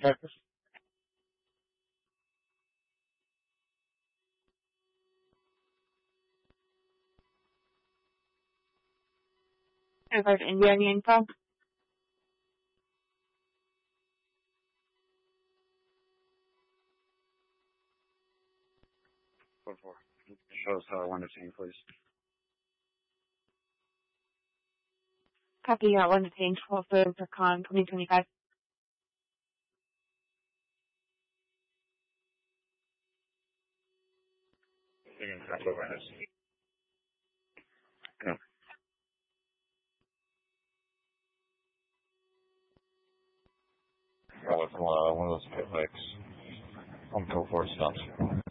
Texas. If there's India any info? 4-4. Show us 1 to 10, please. Copy, 1 to 10, 12 for Con 2025. Taking exactly awareness. Yeah. One of those pit bikes. I'm go for it stops.